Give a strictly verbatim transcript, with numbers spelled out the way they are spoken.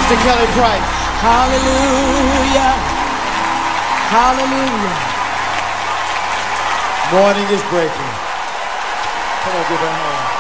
Sister Kelly Price. Hallelujah. Hallelujah. Morning is breaking. Come on, give her a hand.